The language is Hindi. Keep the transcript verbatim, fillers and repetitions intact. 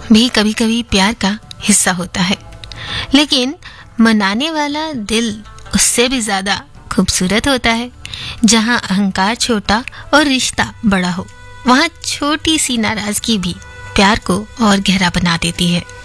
भी कभी कभी प्यार का हिस्सा होता है, लेकिन मनाने वाला दिल उससे भी ज्यादा खूबसूरत होता है। जहाँ अहंकार छोटा और रिश्ता बड़ा हो, वहाँ छोटी सी नाराजगी भी प्यार को और गहरा बना देती है।